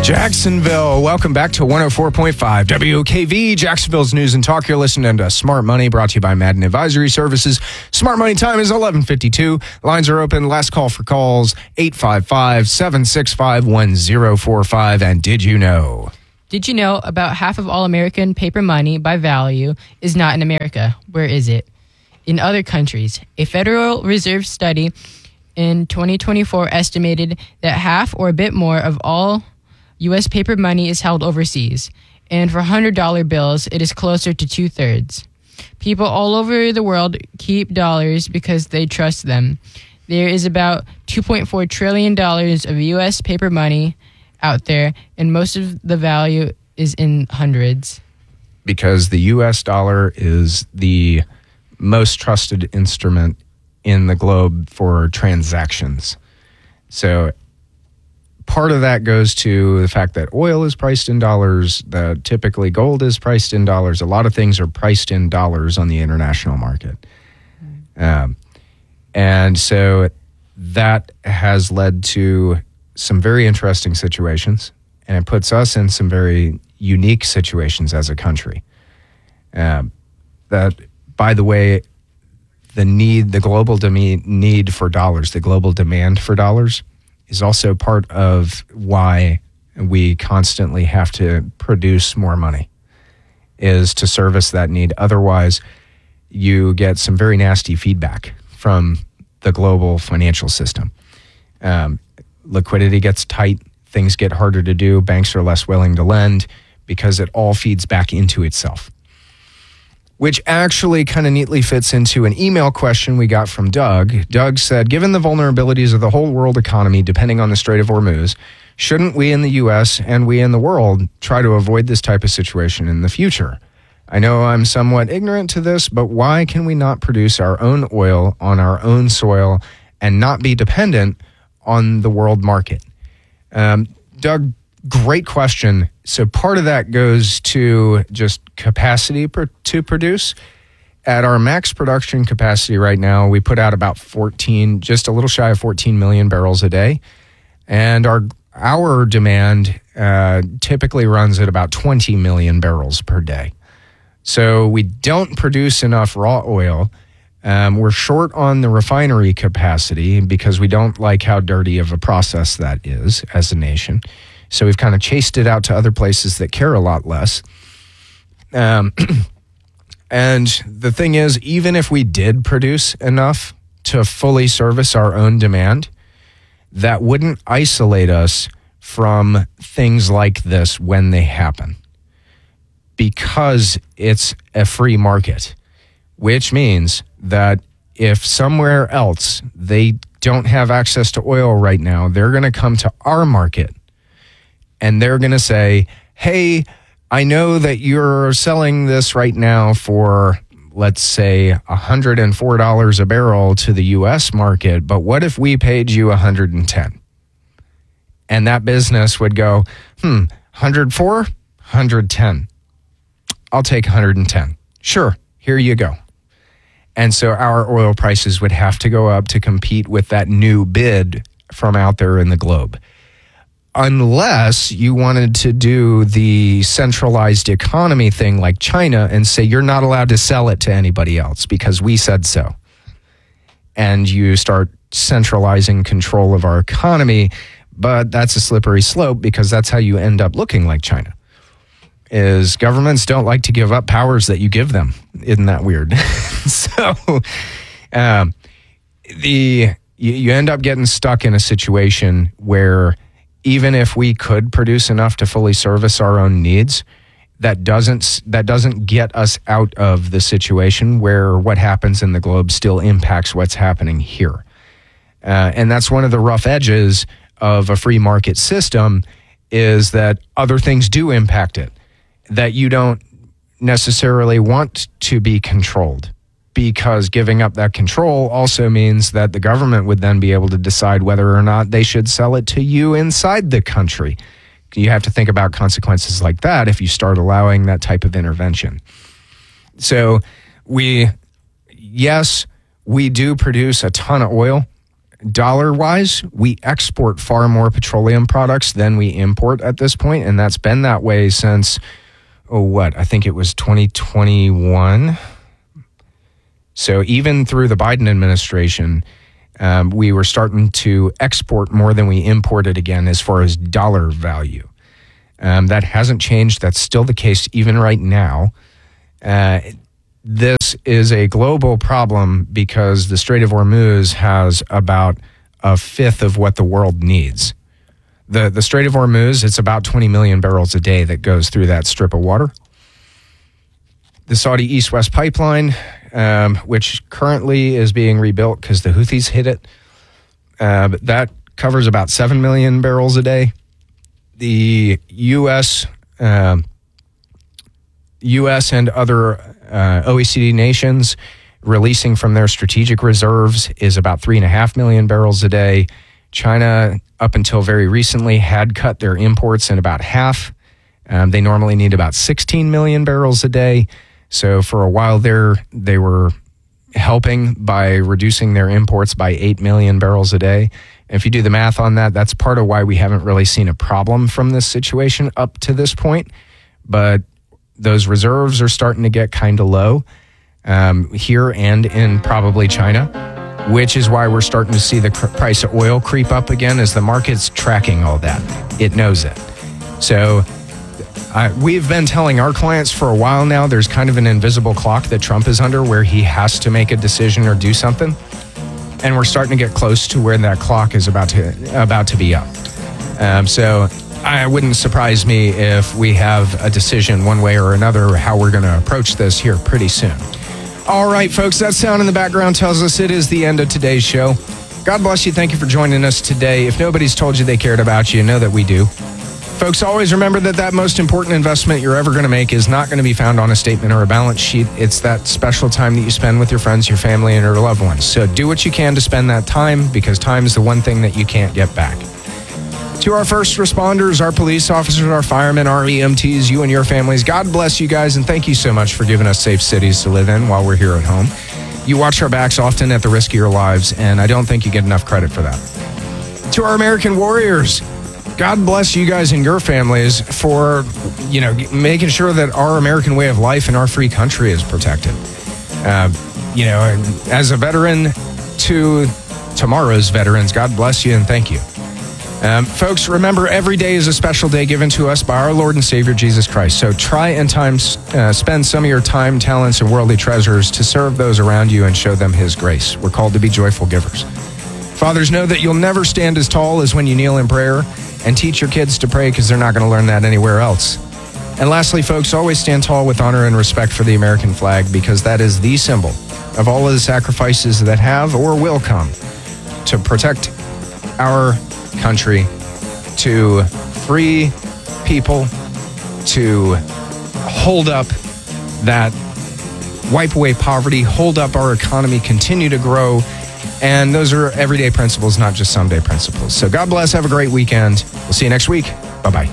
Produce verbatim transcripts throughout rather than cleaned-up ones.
Jacksonville, welcome back to one oh four point five W O K V, Jacksonville's News and Talk. You're listening to Smart Money, brought to you by Madden Advisory Services. Smart Money time is eleven fifty-two. Lines are open. Last call for calls, eight five five, seven six five, one oh four five. And did you know? Did you know about half of all American paper money by value is not in America? Where is it? In other countries. A Federal Reserve study in twenty twenty-four estimated that half or a bit more of all U S paper money is held overseas, and for one hundred dollar bills, it is closer to two-thirds. People all over the world keep dollars because they trust them. There is about two point four trillion dollars of U S paper money out there, and most of the value is in hundreds. Because the U S dollar is the most trusted instrument in the globe for transactions. So part of that goes to the fact that oil is priced in dollars, that typically gold is priced in dollars. A lot of things are priced in dollars on the international market. Um, and so that has led to some very interesting situations, and it puts us in some very unique situations as a country. Um, that, by the way, the need, the global dem- need for dollars, the global demand for dollars, is also part of why we constantly have to produce more money, is to service that need. Otherwise, you get some very nasty feedback from the global financial system. Um, liquidity gets tight, things get harder to do, banks are less willing to lend because it all feeds back into itself. Which actually kind of neatly fits into an email question we got from Doug. Doug said, given the vulnerabilities of the whole world economy depending on the Strait of Hormuz, shouldn't we in the U S and we in the world try to avoid this type of situation in the future? I know I'm somewhat ignorant to this, but why can we not produce our own oil on our own soil and not be dependent on the world market? Um, Doug, great question. So part of that goes to just capacity per, to produce. At our max production capacity right now, we put out about fourteen, just a little shy of fourteen million barrels a day. And our our demand uh, typically runs at about twenty million barrels per day. So we don't produce enough raw oil. Um, we're short on the refinery capacity because we don't like how dirty of a process that is as a nation. So we've kind of chased it out to other places that care a lot less. Um, and the thing is, even if we did produce enough to fully service our own demand, that wouldn't isolate us from things like this when they happen, because it's a free market, which means that if somewhere else they don't have access to oil right now, they're going to come to our market and they're going to say, hey, I know that you're selling this right now for, let's say, one hundred four dollars a barrel to the U S market, but what if we paid you one hundred ten? And that business would go, hmm, one hundred four, one hundred ten. I'll take one hundred ten. Sure, here you go. And so our oil prices would have to go up to compete with that new bid from out there in the globe. Unless you wanted to do the centralized economy thing like China and say you're not allowed to sell it to anybody else because we said so. And you start centralizing control of our economy, but that's a slippery slope because that's how you end up looking like China. Is governments don't like to give up powers that you give them. Isn't that weird? so um, the you, you end up getting stuck in a situation where even if we could produce enough to fully service our own needs, that doesn't that doesn't get us out of the situation where what happens in the globe still impacts what's happening here. Uh, and that's one of the rough edges of a free market system, is that other things do impact it, that you don't necessarily want to be controlled, because giving up that control also means that the government would then be able to decide whether or not they should sell it to you inside the country. You have to think about consequences like that if you start allowing that type of intervention. So we, yes, we do produce a ton of oil. dollar-wise, we export far more petroleum products than we import at this point, and that's been that way since, oh, what? I think it was twenty twenty-one. So even through the Biden administration, um, we were starting to export more than we imported again as far as dollar value. Um, that hasn't changed. That's still the case even right now. Uh, this is a global problem because the Strait of Hormuz has about a fifth of what the world needs. The, the Strait of Hormuz, it's about twenty million barrels a day that goes through that strip of water. The Saudi East-West pipeline, um, which currently is being rebuilt because the Houthis hit it, uh, but that covers about seven million barrels a day. The U S, uh, U S and other uh, O E C D nations releasing from their strategic reserves is about three and a half million barrels a day. China, up until very recently, had cut their imports in about half. Um, they normally need about sixteen million barrels a day. So for a while there, they were helping by reducing their imports by eight million barrels a day. If you do the math on that, that's part of why we haven't really seen a problem from this situation up to this point. But those reserves are starting to get kind of low um, here and in probably China, which is why we're starting to see the cr- price of oil creep up again as the market's tracking all that. It knows it. So uh, we've been telling our clients for a while now there's kind of an invisible clock that Trump is under where he has to make a decision or do something. And we're starting to get close to where that clock is about to about to be up. Um, so it wouldn't surprise me if we have a decision one way or another how we're going to approach this here pretty soon. All right, folks, that sound in the background tells us it is the end of today's show. God bless you. Thank you for joining us today. If nobody's told you they cared about you, know that we do. Folks, always remember that that most important investment you're ever going to make is not going to be found on a statement or a balance sheet. It's that special time that you spend with your friends, your family, and your loved ones. So do what you can to spend that time, because time is the one thing that you can't get back. To our first responders, our police officers, our firemen, our E M Ts, you and your families, God bless you guys, and thank you so much for giving us safe cities to live in while we're here at home. You watch our backs often at the risk of your lives, and I don't think you get enough credit for that. To our American warriors, God bless you guys and your families for, you know, making sure that our American way of life and our free country is protected. Uh, you know, as a veteran to tomorrow's veterans, God bless you and thank you. Um, folks, remember, every day is a special day given to us by our Lord and Savior, Jesus Christ. So try and times, uh, spend some of your time, talents, and worldly treasures to serve those around you and show them His grace. We're called to be joyful givers. Fathers, know that you'll never stand as tall as when you kneel in prayer, and teach your kids to pray because they're not going to learn that anywhere else. And lastly, folks, always stand tall with honor and respect for the American flag, because that is the symbol of all of the sacrifices that have or will come to protect our country, to free people, to hold up that, wipe away poverty, hold up our economy, continue to grow. And those are everyday principles, not just someday principles. So God bless. Have a great weekend. We'll see you next week. Bye-bye.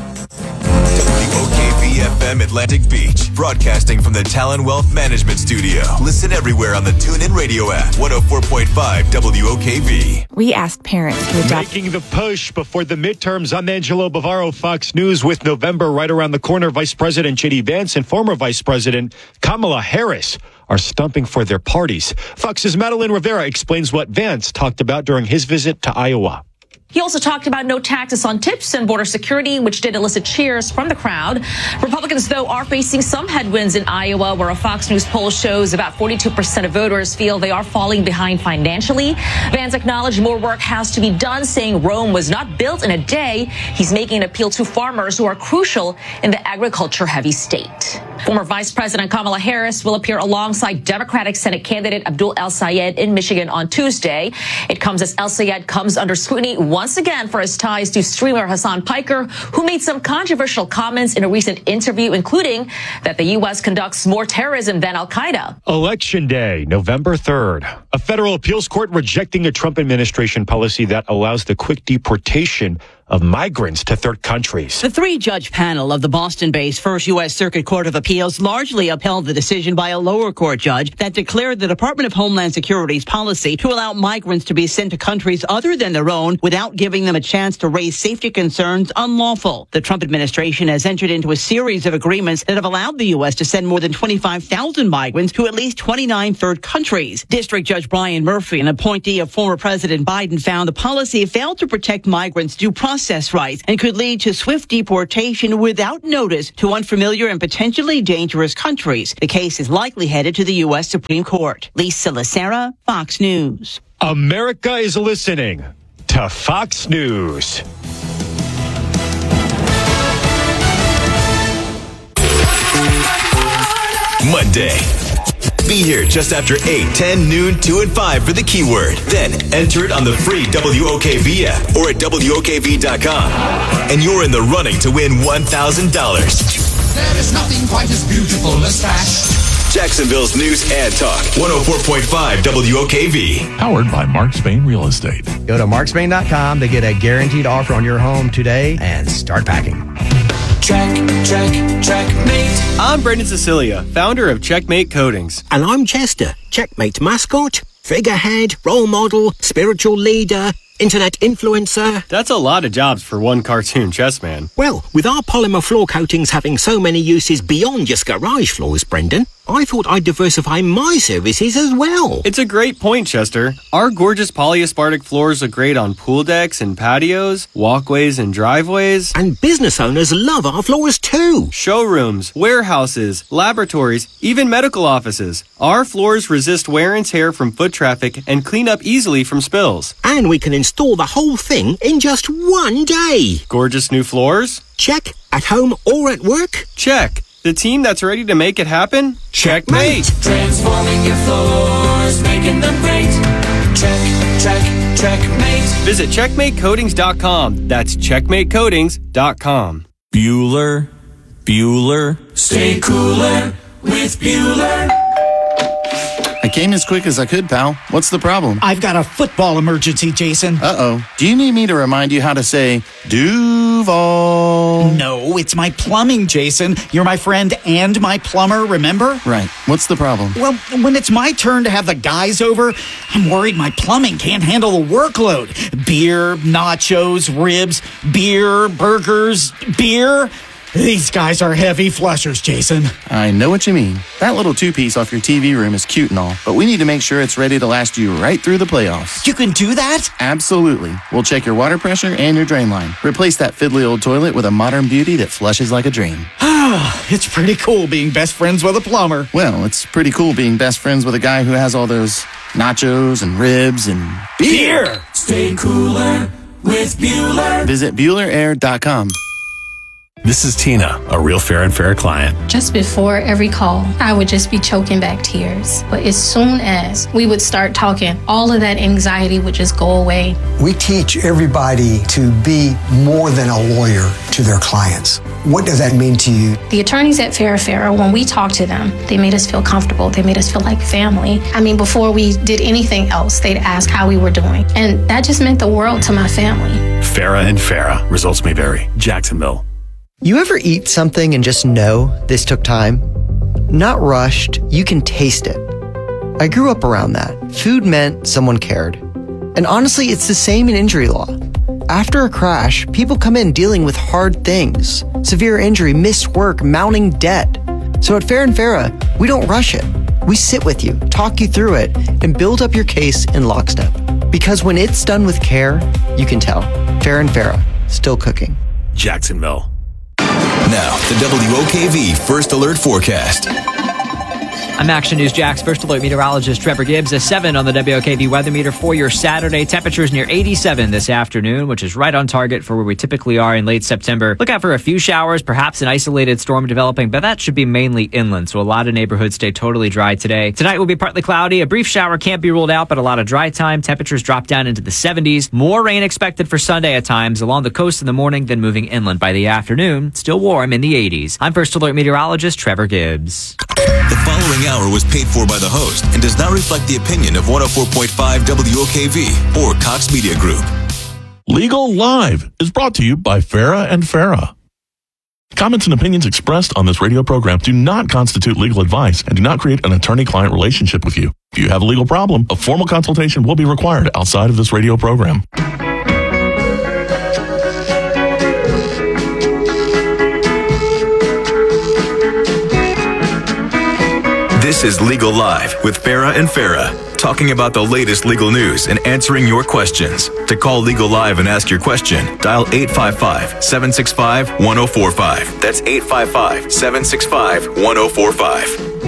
W O K V F M Atlantic Beach, broadcasting from the Talon Wealth Management Studio. Listen everywhere on the TuneIn Radio app. one oh four point five W O K V. We asked parents to adopt. Making the push before the midterms, I'm Angelo Bavaro, Fox News. With November right around the corner, Vice President J D Vance and former Vice President Kamala Harris are stumping for their parties. Fox's Madeline Rivera explains what Vance talked about during his visit to Iowa. He also talked about no taxes on tips and border security, which did elicit cheers from the crowd. Republicans, though, are facing some headwinds in Iowa, where a Fox News poll shows about forty-two percent of voters feel they are falling behind financially. Vance acknowledged more work has to be done, saying Rome was not built in a day. He's making an appeal to farmers who are crucial in the agriculture-heavy state. Former Vice President Kamala Harris will appear alongside Democratic Senate candidate Abdul El-Sayed in Michigan on Tuesday. It comes as El-Sayed comes under scrutiny once again for his ties to streamer Hassan Piker, who made some controversial comments in a recent interview, including that the U S conducts more terrorism than Al-Qaeda. Election Day, November third. A federal appeals court rejecting a Trump administration policy that allows the quick deportation of migrants to third countries. The three-judge panel of the Boston-based First U S Circuit Court of Appeals largely upheld the decision by a lower court judge that declared the Department of Homeland Security's policy to allow migrants to be sent to countries other than their own without giving them a chance to raise safety concerns unlawful. The Trump administration has entered into a series of agreements that have allowed the U S to send more than twenty-five thousand migrants to at least twenty-nine third countries. District Judge Brian Murphy, an appointee of former President Biden, found the policy failed to protect migrants' due process rights and could lead to swift deportation without notice to unfamiliar and potentially dangerous countries. The case is likely headed to the U S Supreme Court. Lisa Lacera, Fox News. America is listening to Fox News. Monday. Be here just after eight, ten, noon, two, and five for the keyword. Then enter it on the free W O K V app or at W O K V dot com. And you're in the running to win one thousand dollars. There is nothing quite as beautiful as cash. Jacksonville's news and talk. one oh four point five W O K V. Powered by Mark Spain Real Estate. Go to mark spain dot com to get a guaranteed offer on your home today and start packing. Check, check, checkmate. I'm Brendan Cecilia, founder of Checkmate Coatings. And I'm Chester, Checkmate mascot, figurehead, role model, spiritual leader, internet influencer. That's a lot of jobs for one cartoon chess man. Well, with our polymer floor coatings having so many uses beyond just garage floors, Brendan, I thought I'd diversify my services as well. It's a great point, Chester. Our gorgeous polyaspartic floors look great on pool decks and patios, walkways and driveways. And business owners love our floors too. Showrooms, warehouses, laboratories, even medical offices. Our floors resist wear and tear from foot traffic and clean up easily from spills. And we can install the whole thing in just one day. Gorgeous new floors? Check. At home or at work? Check. The team that's ready to make it happen? Checkmate! Transforming your floors, making them great. Check, check, checkmate. Visit checkmate coatings dot com. That's checkmate coatings dot com. Bueller, Bueller. Stay cooler with Bueller. I came as quick as I could, pal. What's the problem? I've got a football emergency, Jason. Uh-oh. Do you need me to remind you how to say Duval? No, it's my plumbing, Jason. You're my friend and my plumber, remember? Right. What's the problem? Well, when it's my turn to have the guys over, I'm worried my plumbing can't handle the workload. Beer, nachos, ribs, beer, burgers, beer. These guys are heavy flushers, Jason. I know what you mean. That little two-piece off your T V room is cute and all, but we need to make sure it's ready to last you right through the playoffs. You can do that? Absolutely. We'll check your water pressure and your drain line. Replace that fiddly old toilet with a modern beauty that flushes like a dream. It's pretty cool being best friends with a plumber. Well, it's pretty cool being best friends with a guy who has all those nachos and ribs and beer. beer. Stay cooler with Bueller. Visit Bueller Air dot com. This is Tina, a real Fair and Fair client. Just before every call, I would just be choking back tears. But as soon as we would start talking, all of that anxiety would just go away. We teach everybody to be more than a lawyer to their clients. What does that mean to you? The attorneys at Fair and Fair, when we talked to them, they made us feel comfortable. They made us feel like family. I mean, before we did anything else, they'd ask how we were doing. And that just meant the world to my family. Farah and Farah. Results may vary. Jacksonville. You ever eat something and just know this took time? Not rushed, you can taste it. I grew up around that. Food meant someone cared. And honestly, it's the same in injury law. After a crash, people come in dealing with hard things. Severe injury, missed work, mounting debt. So at Fair and Farah, we don't rush it. We sit with you, talk you through it, and build up your case in lockstep. Because when it's done with care, you can tell. Fair and Farah, still cooking. Jacksonville. Now, the W O K V First Alert Forecast. I'm Action News Jack's First Alert meteorologist Trevor Gibbs. A seven on the W O K V weather meter for your Saturday. Temperatures near eighty-seven this afternoon, which is right on target for where we typically are in late September. Look out for a few showers, perhaps an isolated storm developing, but that should be mainly inland, so a lot of neighborhoods stay totally dry today. Tonight will be partly cloudy. A brief shower can't be ruled out, but a lot of dry time. Temperatures drop down into the seventies. More rain expected for Sunday at times along the coast in the morning, then moving inland by the afternoon. Still warm in the eighties. I'm First Alert meteorologist Trevor Gibbs. The following hour was paid for by the host and does not reflect the opinion of one oh four point five W O K V or Cox Media Group. Legal Live is brought to you by Farah and Farah. Comments and opinions expressed on this radio program do not constitute legal advice and do not create an attorney-client relationship with you. If you have a legal problem, a formal consultation will be required outside of this radio program. This is Legal Live with Farah and Farah, talking about the latest legal news and answering your questions. To call Legal Live and ask your question, dial eight five five, seven six five, one zero four five. That's eight five five, seven six five, one zero four five.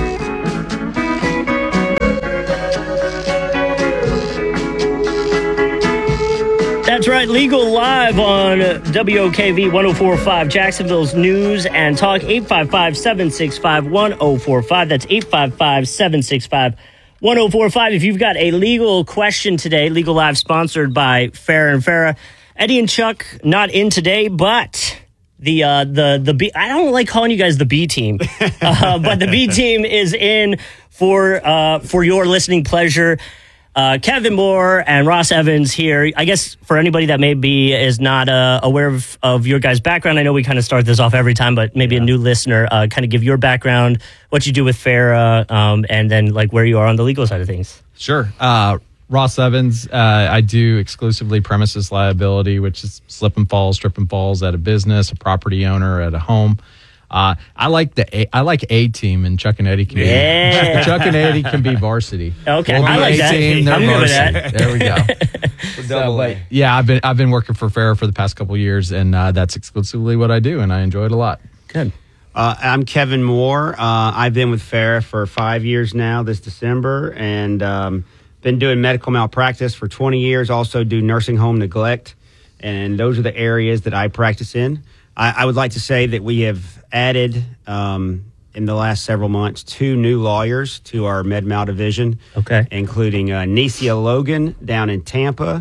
That's right, Legal Live on W O K V one oh four point five, Jacksonville's News and Talk, eight five five, seven six five, one zero four five. That's eight five five, seven six five, one zero four five. If you've got a legal question today, Legal Live sponsored by Farah and Farah. Eddie and Chuck not in today, but the uh, the the B. I don't like calling you guys the B team, uh, but the B team is in for uh, for your listening pleasure. Uh, Kevin Moore and Ross Evans here. I guess for anybody that maybe is not uh, aware of, of your guys' background, I know we kind of start this off every time, but maybe yeah. a new listener, uh, kind of give your background, what you do with Farah, um, and then like where you are on the legal side of things. Sure. Uh, Ross Evans. Uh, I do exclusively premises liability, which is slip and falls, trip and falls at a business, a property owner at a home. Uh, I like the A, I like A team, and Chuck and Eddie can yeah. be Chuck and Eddie can be varsity. Okay, we'll I like A that. Team, they're I'm good with varsity. that. There we go. so, but, yeah, I've been I've been working for Farah for the past couple of years, and uh, that's exclusively what I do, and I enjoy it a lot. Good. Uh, I'm Kevin Moore. Uh, I've been with Farah for five years now. This December, and um, been doing medical malpractice for twenty years. Also do nursing home neglect, and those are the areas that I practice in. I, I would like to say that we have added, um, in the last several months, two new lawyers to our med mal division. Okay. Including uh, Necia Logan down in Tampa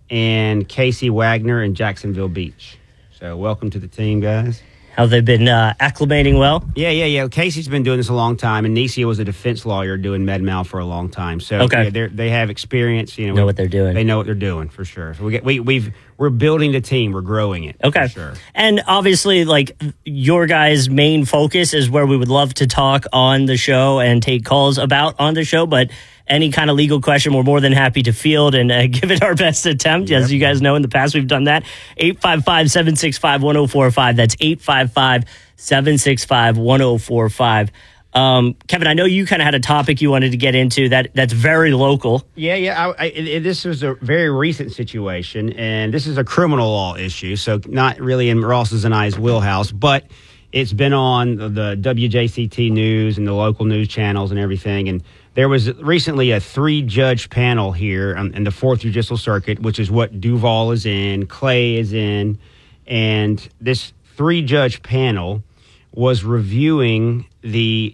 and Casey Wagner in Jacksonville Beach. So welcome to the team, guys. Have they been uh, acclimating well? Yeah, yeah, yeah. Casey's been doing this a long time, and Necia was a defense lawyer doing med mal for a long time. So okay. yeah, they're, they have experience. You know, know what they're doing. They know what they're doing for sure. So we get we we've we're building the team. We're growing it. Okay, for sure. And obviously, like your guys' main focus is where we would love to talk on the show and take calls about on the show, but. Any kind of legal question, we're more than happy to field and uh, give it our best attempt. Yep. As you guys know, in the past, we've done that. eight five five, seven six five, one zero four five. That's eight five five, seven six five, one zero four five. Um, Kevin, I know you kind of had a topic you wanted to get into that that's very local. Yeah, yeah. I, I, it, this was a very recent situation, and this is a criminal law issue, so not really in Ross's and I's wheelhouse, but it's been on the W J C T news and the local news channels and everything, and there was recently a three-judge panel here in the Fourth Judicial Circuit, which is what Duval is in, Clay is in, and this three-judge panel was reviewing the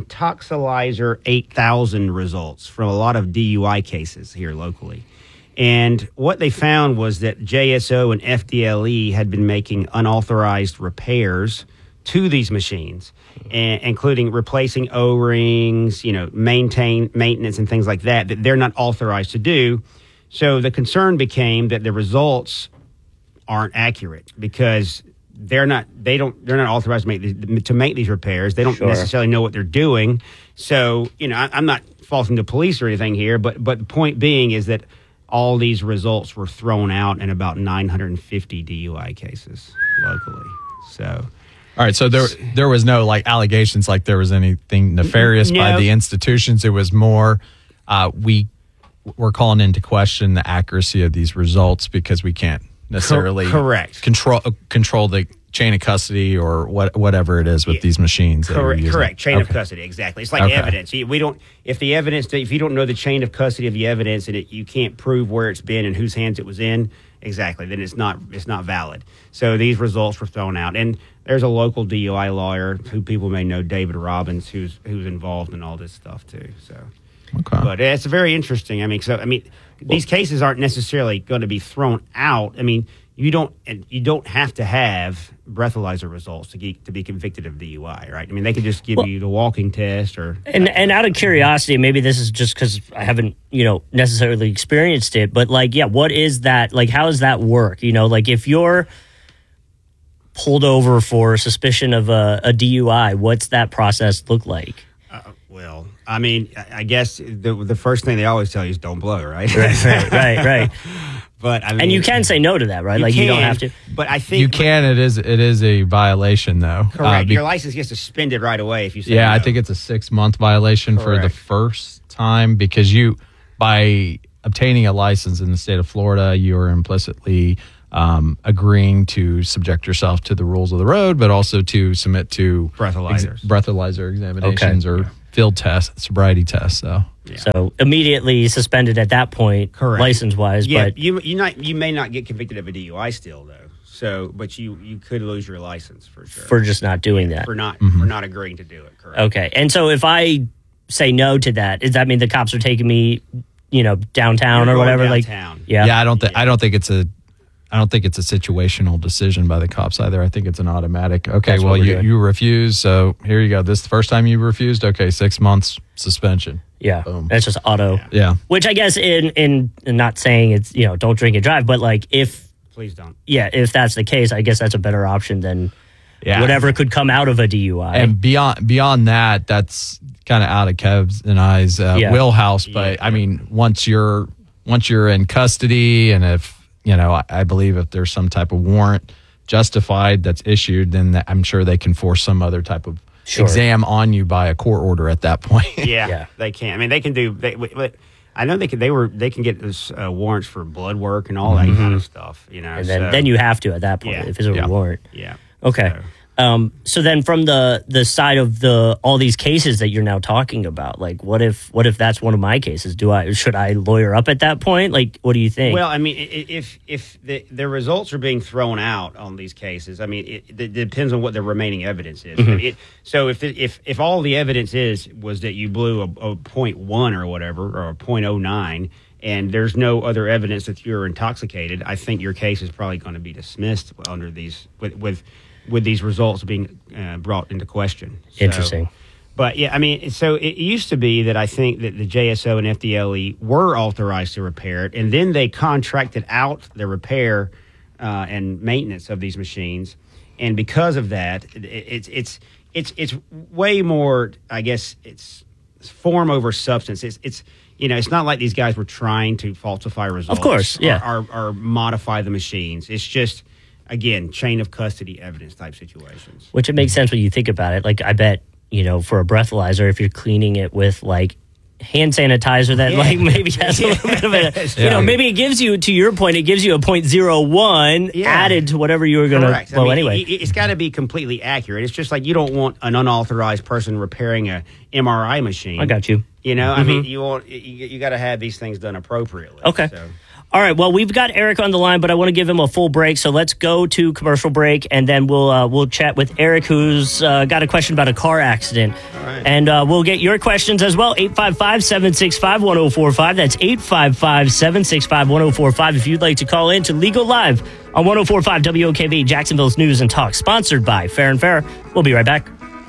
Intoxilizer eight thousand results from a lot of D U I cases here locally. And what they found was that J S O and F D L E had been making unauthorized repairs to these machines, and including replacing O-rings, you know, maintain maintenance and things like that, that they're not authorized to do. So the concern became that the results aren't accurate because they're not, they don't, they're not authorized to make these, to make these repairs. They don't Sure. necessarily know what they're doing. So, you know, I, I'm not faulting the police or anything here, but, but the point being is that all these results were thrown out in about nine hundred fifty D U I cases locally. So, all right, so there there was no like allegations like there was anything nefarious No. by the institutions. It was more uh, we we're calling into question the accuracy of these results because we can't necessarily Cor- correct. control control the chain of custody or what whatever it is with these machines. that we're Correct, using. correct. Chain of Okay. custody, exactly. It's like Okay. evidence. We don't, if the evidence, if you don't know the chain of custody of the evidence and it, you can't prove where it's been and whose hands it was in, exactly, then it's not, it's not valid. So these results were thrown out, and there's a local D U I lawyer who people may know, David Robbins, who's who's involved in all this stuff too. So, okay. But it's very interesting. I mean, so I mean, these cases aren't necessarily going to be thrown out. I mean, you don't and you don't have to have breathalyzer results to get, to be convicted of D U I, right? I mean, they could just give Well- you the walking test or And and out of curiosity, maybe this is just because I haven't, you know, necessarily experienced it, but like, yeah, what is that? Like, how does that work? You know, like if you're pulled over for suspicion of a, a D U I, what's that process look like? Uh, well, I mean, I I guess the the first thing they always tell you is don't blow, right? Right, right, right, right. But I mean, And you can say no to that, right? you Like you don't can, have to. But I think You can. It is. It is a violation, though. correct. Uh, be- Your license gets suspended right away if you say yeah, no. I think it's a six month violation for the Correct. first time because you, by obtaining a license in the state of Florida, you are implicitly um, agreeing to subject yourself to the rules of the road, but also to submit to breathalyzers, ex- breathalyzer examinations Okay. or field tests, sobriety tests. So. So immediately suspended at that point, Correct. license wise. Yeah, But you you not you may not get convicted of a D U I still though. So, but you you could lose your license for sure for just not doing that. for not Mm-hmm. for not agreeing to do it. Correct. Okay. And so if I say no to that, does that mean the cops are taking me, you know, downtown You're or going whatever? downtown. Like, yeah. Yeah, I don't think I don't think it's a I don't think it's a situational decision by the cops either. I think it's an automatic. Okay, That's what well we're you doing. Oh. you refuse, so here you go. This is the first time you refused. Okay, six months suspension. Yeah, Boom. that's just auto. Yeah. Which I guess in, in in not saying it's, you know, don't drink and drive, but like if Please don't. yeah, if that's the case, I guess that's a better option than Yeah. whatever could come out of a D U I. And beyond beyond that, that's kind of out of Kev's and I's uh, Yeah. wheelhouse. But I mean, once you're once you're in custody, and if you know, I, I believe if there's some type of warrant justified that's issued, then that, I'm sure they can force some other type of Sure. exam on you by a court order at that point. Yeah, they can. I mean, they can do. They, w- w- I know they can. They were. They can get this, uh, warrants for blood work and all that Mhm. kind of stuff. You know, and then, so- then you have to at that point Yeah. if it's a Yeah. warrant. Yeah. Okay. Um, so then from the the side of the all these cases that you're now talking about, like what if what if that's one of my cases? Do I should I lawyer up at that point? Like what do you think? Well, I mean, i- i- if if the, the results are being thrown out on these cases, I mean, it, it depends on what the remaining evidence is. Mhm. It, so if the, if if all the evidence is was that you blew a, a point one or whatever or a point oh nine, and there's no other evidence that you're intoxicated, I think your case is probably going to be dismissed under these with with, with these results being uh, brought into question. So- Interesting. But yeah, I mean, so it used to be that I think that the J S O and F D L E were authorized to repair it, and then they contracted out the repair uh, and maintenance of these machines. And because of that, it, it's it's it's it's way more. I guess it's form over substance. It's it's you know, it's not like these guys were trying to falsify results. course, yeah. or, or, or modify the machines. It's just again chain of custody evidence type situations. Which it makes sense when you think about it. Like I bet, you know, for a breathalyzer, if you're cleaning it with like hand sanitizer that Yeah. like maybe has a little bit of it, you Yeah. know, maybe it gives you, to your point, it gives you a point zero one Yeah. added to whatever you were going to Correct. blow I mean, anyway. it, it's got to be completely accurate. It's just like you don't want an unauthorized person repairing a M R I machine. I got you. You know, I mean, Mhm. you want you, you got to have these things done appropriately. Okay. So. All right. Well, we've got Eric on the line, but I want to give him a full break. So let's go to commercial break, and then we'll uh, we'll chat with Eric, who's uh, got a question about a car accident. All right. And uh, we'll get your questions as well. eight five five, seven six five, one oh four five. That's eight five five, seven six five, one oh four five if you'd like to call in to Legal Live on one oh four five W O K V, Jacksonville's News and Talk, sponsored by Fair and Fair. We'll be right back.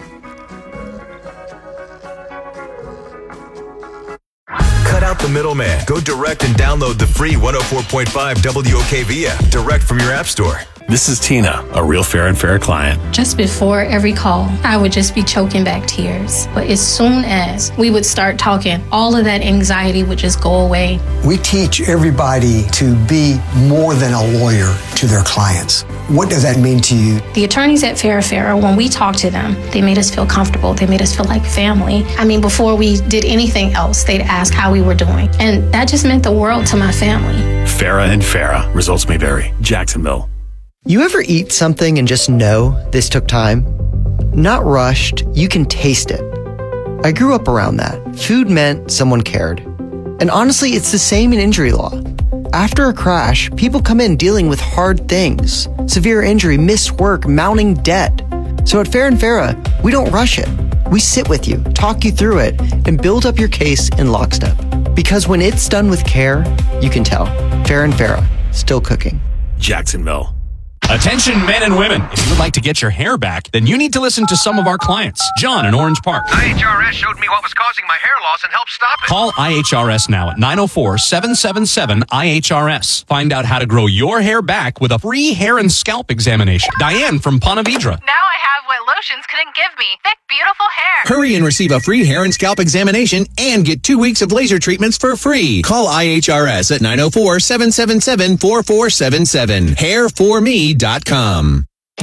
Cut out the middleman. Go direct and download the free one oh four point five W O K V app direct from your app store. This is Tina, a real Fair and Fair client. Just before every call, I would just be choking back tears. But as soon as we would start talking, all of that anxiety would just go away. We teach everybody to be more than a lawyer to their clients. What does that mean to you? The attorneys at Fair Fair, when we talked to them, they made us feel comfortable. They made us feel like family. I mean, before we did anything else, they'd ask how we were doing. And that just meant the world to my family. Farah and Farah. Results may vary. Jacksonville. You ever eat something and just know this took time? Not rushed, you can taste it. I grew up around that. Food meant someone cared. And honestly, it's the same in injury law. After a crash, people come in dealing with hard things. Severe injury, missed work, mounting debt. So at Fair and Farah, we don't rush it. We sit with you, talk you through it, and build up your case in lockstep. Because when it's done with care, you can tell. Fair and Farah, still cooking. Jacksonville. Attention men and women. If you would like to get your hair back, then you need to listen to some of our clients. John in Orange Park. I H R S showed me what was causing my hair loss and helped stop it. Call I H R S now at nine oh four, seven seven seven, I H R S. Find out how to grow your hair back with a free hair and scalp examination. Diane from Ponte Vedra. Now I have what lotions couldn't give me. Thick, beautiful hair. Hurry and receive a free hair and scalp examination and get two weeks of laser treatments for free. Call I H R S at nine oh four, seven seven seven, four four seven seven. hair for me dot com.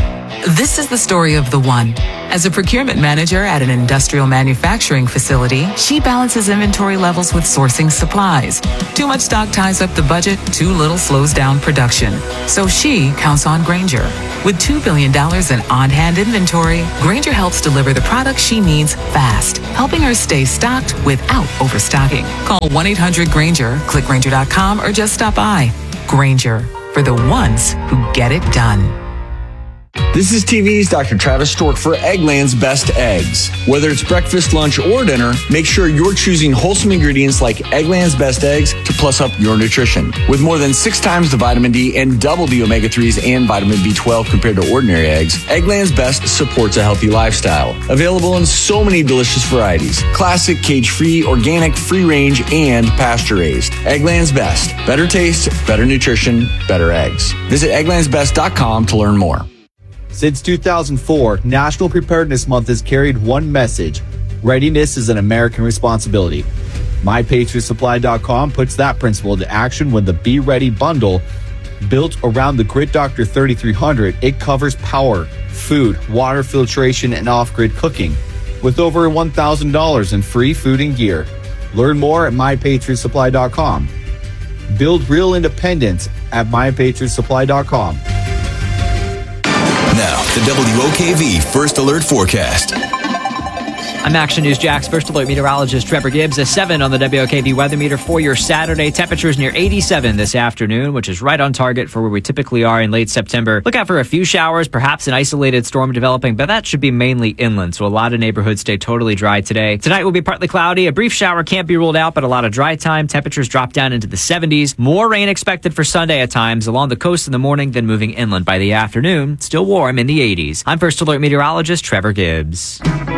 This is the story of the one. As a procurement manager at an industrial manufacturing facility, she balances inventory levels with sourcing supplies. Too much stock ties up the budget, too little slows down production. So she counts on Grainger. With two billion dollars in on-hand inventory, Grainger helps deliver the products she needs fast, helping her stay stocked without overstocking. Call one eight hundred Grainger, click Grainger dot com, or just stop by. Grainger, for the ones who get it done. This is T V's Doctor Travis Stork for Eggland's Best Eggs. Whether it's breakfast, lunch, or dinner, make sure you're choosing wholesome ingredients like Eggland's Best Eggs to plus up your nutrition. With more than six times the vitamin D and double the omega threes and vitamin B twelve compared to ordinary eggs, Eggland's Best supports a healthy lifestyle. Available in so many delicious varieties. Classic, cage-free, organic, free-range, and pasture-raised. Eggland's Best. Better taste, better nutrition, better eggs. Visit egglands best dot com to learn more. Since two thousand four, National Preparedness Month has carried one message: readiness is an American responsibility. my patriot supply dot com puts that principle into action when the Be Ready bundle, built around the Grid Doctor thirty-three hundred, it covers power, food, water filtration, and off-grid cooking, with over one thousand dollars in free food and gear. Learn more at my patriot supply dot com. Build real independence at my patriot supply dot com. Now, the W O K V First Alert Forecast. I'm Action News Jack's First Alert meteorologist Trevor Gibbs. A seven on the W O K V weather meter for your Saturday. Temperatures near eighty-seven this afternoon, which is right on target for where we typically are in late September. Look out for a few showers, perhaps an isolated storm developing, but that should be mainly inland, so a lot of neighborhoods stay totally dry today. Tonight will be partly cloudy. A brief shower can't be ruled out, but a lot of dry time. Temperatures drop down into the seventies. More rain expected for Sunday at times along the coast in the morning, then moving inland by the afternoon. Still warm in the eighties. I'm First Alert meteorologist Trevor Gibbs.